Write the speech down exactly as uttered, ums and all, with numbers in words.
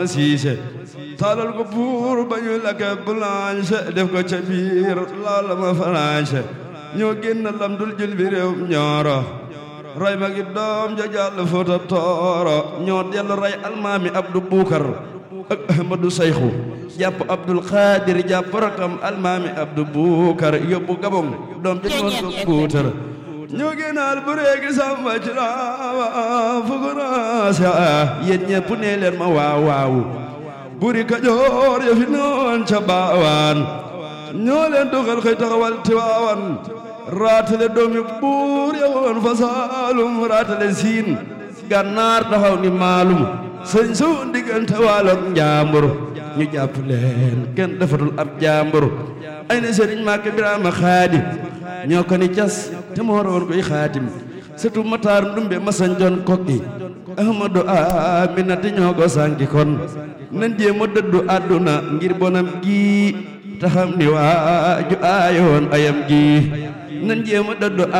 siise taalal ko buur ba ñu lakke blanche def ko ca biir laala ma faranse ñoo génn lam dul jul bi réew ñooro ray ma gi doom ja jàll Fuuta Tooro ñoo dellu ray almaami Abdu Buukar ak Ahmadu Sayxu jàpp Abdul Xaadir jàpp rakam almaami Abdu Buukar yóbbu Gabon doom ja ñoo ko Buutar ñoo génnaal bu réegi samba ci laawa fuguraase yéen ñépp nee leen ma waaw waaw buri Kajoor ya fi noon ca baawaan ñoo leen dugal xëy taxawal Tiwaawan raatale doomi buur ya woon fa Saalum raatale siin Gànnaar taxaw ni Maalum sëñ su diggante Waalook Njaambur ñu jàpp leen kenn defatul ab jaambur ay ne Sëriñ Màkke Biraama Xaadim ñoo ko ni cas te moo rawoon koy xaatim surtout Matar Ndumbe masañ jon kokki Ahmadu Aminata ñoo ko sànki kon nan jéem a dëddu àdduna ngir bonam gi te xam ni waaju aayoon ayam gi nan jéem a dëddu